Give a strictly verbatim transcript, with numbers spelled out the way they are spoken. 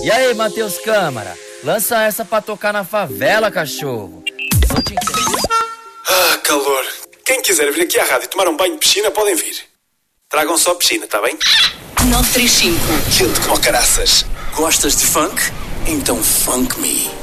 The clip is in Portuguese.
E aí, Matheus Câmara? Lança essa pra tocar na favela, cachorro. Não te entendo. Ah, calor. Quem quiser vir aqui à rádio e tomar um banho de piscina, podem vir. Tragam só piscina, tá bem? nove três cinco. Quente como caraças. Gostas de funk? Então funk me.